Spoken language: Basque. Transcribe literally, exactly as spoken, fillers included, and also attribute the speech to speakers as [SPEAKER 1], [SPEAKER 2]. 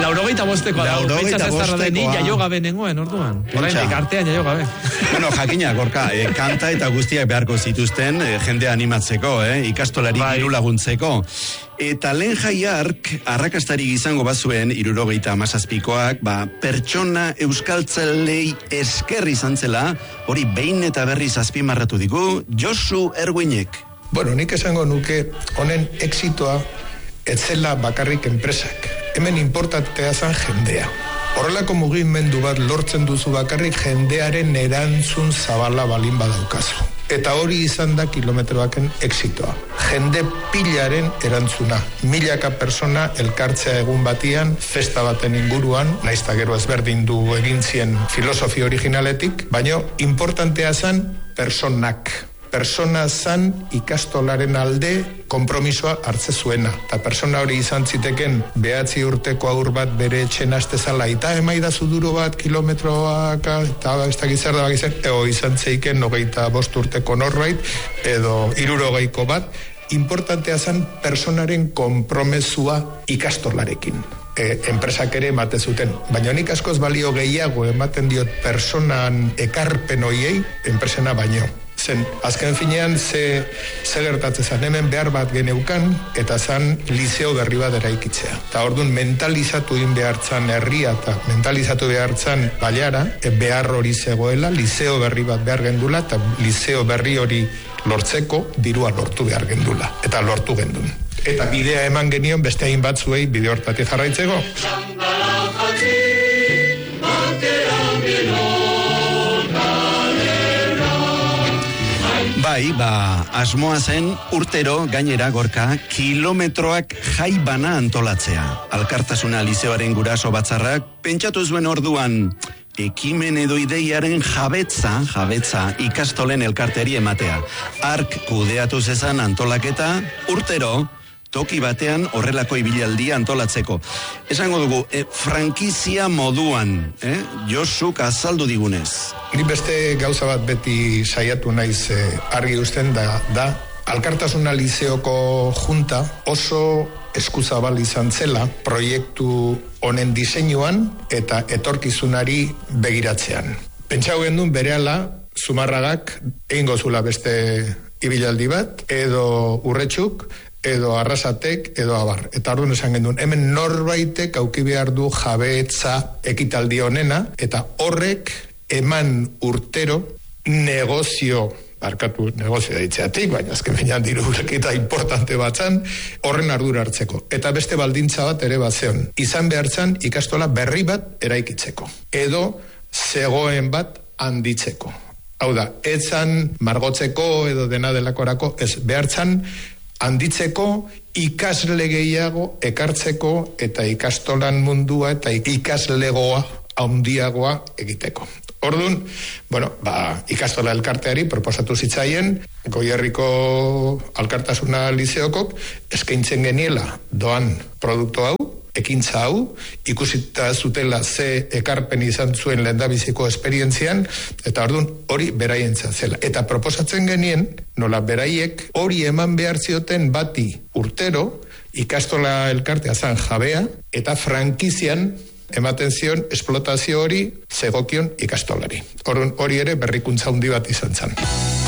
[SPEAKER 1] Laurogeita bostekoa da.
[SPEAKER 2] Laurogeita bostekoa.
[SPEAKER 1] Ni jaio gabe nengoen, orduan. Orain, artean jaio gabe.
[SPEAKER 2] Bueno, jakina, Gorka, eh, kanta eta guztiak beharko zituzten, eh, jendea animatzeko, eh, ikastolari
[SPEAKER 1] Bai.
[SPEAKER 2] diru laguntzeko. Eta lehen jaiark, arrakastarik izango bazuen, irurogeita amazazpikoak, ba, pertsona euskaltzalei esker izan zela, hori behin eta berriz azpimarratu digu, Josu Erguinek.
[SPEAKER 3] Bueno, nik esango nuke honen exitoa etzela bakarrik enpresak. Hemen importantea zan jendea. Horrelako mugimendu bat lortzen duzu bakarrik jendearen erantzun zabala balin badaukazu. Eta hori izan da kilometroaken exitoa. Jende pilaren erantzuna. Milaka persona elkartzea egun batian, festa baten inguruan, naizta gero ezberdin du egin zien filosofi originaletik, baina importantea zan personak. Persona zan ikastolaren alde konpromisoa hartze zuena. Eta persona hori izan ziteken behatzi urteko aur bat bere etxen astezala eta emaida zuduro bat kilometroak eta ez dakit zer da bakizan, ego izan zeiken nogeita bost urteko norbait edo hirurogeiko bat. Importantea zan personaren konpromesua ikastolarekin. E, enpresak ere emate zuten. Baina nik askoz balio gehiago ematen diot personan ekarpen hoiei, enpresena baino. Zen, azken finean, ze, ze gertatzen zen, hemen behar bat geneukan, eta zan liceo berri bat eraikitzea. Eta orduan mentalizatu din behartzan herria, eta mentalizatu behartzan baiara, e, behar hori zegoela, liceo berri bat behar gendula, eta liceo berri hori lortzeko dirua lortu behar gendula. Eta lortu gendun. Eta bidea eman genion beste hain batzuei bide hortatik jarraitzeko.
[SPEAKER 2] Bai, ba, asmoa zen urtero gainera Gorka kilometroak jai bana antolatzea. Alkartasuna lizeoaren guraso batzarrak pentsatu zuen orduan ekimen edo ideiaren jabetza, jabetza ikastolen elkarteari ematea. Ark kudeatu zezan antolaketa urtero toki batean horrelako ibilaldia antolatzeko. Esango dugu, e, frankizia moduan, eh? Josuk azaldu digunez.
[SPEAKER 3] Ni beste gauza bat beti saiatu naiz eh, argi usten da, da Alkartasuna lizeoko junta oso eskuzabal izan zela proiektu honen diseinuan eta etorkizunari begiratzean. Pentsau gendun berehala Zumarragak egingo zula beste ibilaldi bat, edo Urretxuk, edo Arrasatek, edo Abar. Eta orduan esan gendun, hemen norbaitek auki behar du jabetza ekitaldi honena, eta horrek eman urtero negozio, barkatu negozio daitzeatik, baina azken benean diru eta importante batzan, horren ardura hartzeko. Eta beste baldintza bat ere batzeon. Izan behartzan ikastola berri bat eraikitzeko. Edo zegoen bat handitzeko. Hau da, etzan margotzeko edo dena delakorako, ez behartzan handitzeko, ikasle gehiago ekartzeko eta ikastolan mundua eta ikaslegoa handiagoa egiteko. Orduan, bueno, ba, ikastola elkarteari proposatu zitzaien, Goierriko Alkartasuna lizeokok eskaintzen geniela doan produktu hau, ekintza hau, ikusita zutela ze ekarpen izan zuen lehendabiziko esperientzian, eta orduan hori beraientzat zela. Eta proposatzen genien, nola beraiek hori eman behar zioten bati urtero, ikastola elkartea zan jabea, eta frankizian ematen zion esplotazio hori zegokion ikastolari. Orduan hori ere berrikuntza handi bat izan zan.